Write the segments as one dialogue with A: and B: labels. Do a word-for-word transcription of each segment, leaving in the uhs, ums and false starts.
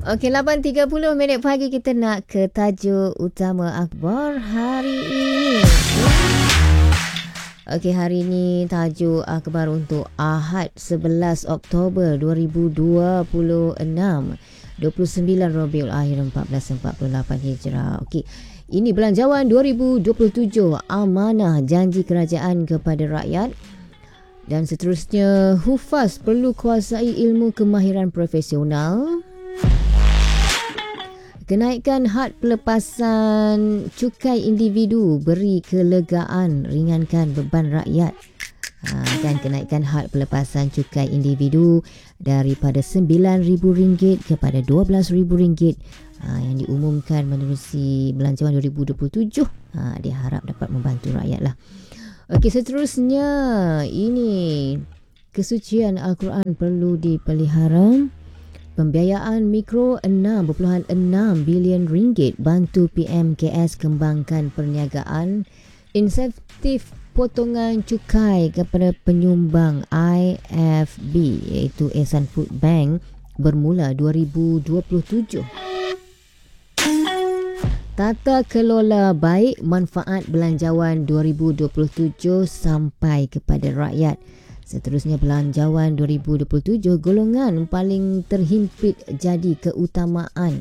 A: Okey, lapan tiga puluh minit pagi kita nak ke tajuk utama akhbar hari ini. Okey, hari ini tajuk akhbar untuk Ahad sebelas Oktober dua ribu dua puluh enam, dua puluh sembilan Rabiul Akhir seribu empat ratus empat puluh lapan Hijrah. Okey, ini Belanjawan dua ribu dua puluh tujuh, amanah janji kerajaan kepada rakyat. Dan seterusnya, Hufaz perlu kuasai ilmu kemahiran profesional. Kenaikan had pelepasan cukai individu beri kelegaan, ringankan beban rakyat. Ha, kan kenaikan had pelepasan cukai individu daripada sembilan ribu ringgit kepada dua belas ribu ringgit, ha, yang diumumkan menerusi Belanjawan dua ribu dua puluh tujuh. Ha, dia harap dapat membantu rakyat lah. Okey, seterusnya ini kesucian Al-Quran perlu dipelihara. Pembiayaan mikro enam perpuluhan enam bilion ringgit bantu P M K S kembangkan perniagaan. Insentif potongan cukai kepada penyumbang I F B iaitu Ehsan Food Bank bermula dua ribu dua puluh tujuh. Tata kelola baik manfaat Belanjawan dua ribu dua puluh tujuh sampai kepada rakyat. Seterusnya, Belanjawan dua ribu dua puluh tujuh, golongan paling terhimpit jadi keutamaan.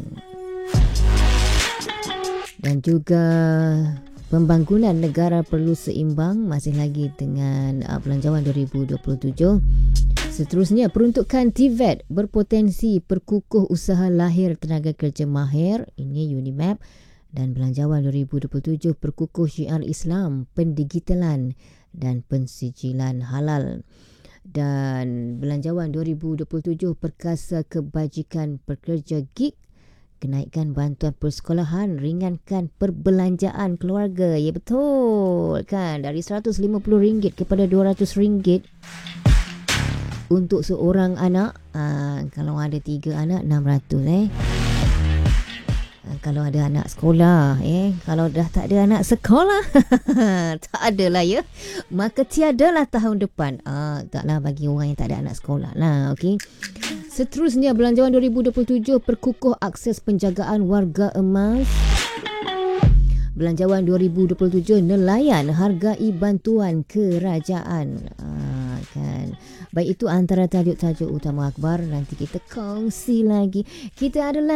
A: Dan juga pembangunan negara perlu seimbang, masih lagi dengan uh, Belanjawan dua ribu dua puluh tujuh. Seterusnya, peruntukan T V E T berpotensi perkukuh usaha lahir tenaga kerja mahir. Ini Unimap. Dan Belanjawan dua ribu dua puluh tujuh, perkukuh syiar Islam, pendigitalan dan pensijilan halal. Dan Belanjawan dua ribu dua puluh tujuh, perkasa kebajikan pekerja gig, kenaikan bantuan persekolahan, ringankan perbelanjaan keluarga. Ya, betul kan, dari seratus lima puluh ringgit kepada dua ratus ringgit untuk seorang anak. Aa, kalau ada tiga anak, enam ratus eh. Kalau ada anak sekolah, eh, kalau dah tak ada anak sekolah, tak adalah ya, maka tiadalah tahun depan. Ah, taklah bagi orang yang tak ada anak sekolah lah, okey. Seterusnya, Belanjawan dua ribu dua puluh tujuh, perkukuh akses penjagaan warga emas. Belanjawan dua ribu dua puluh tujuh, nelayan hargai bantuan kerajaan. Ah, kan. Baik, itu antara tajuk-tajuk utama akhbar. Nanti kita kongsi lagi. Kita adalah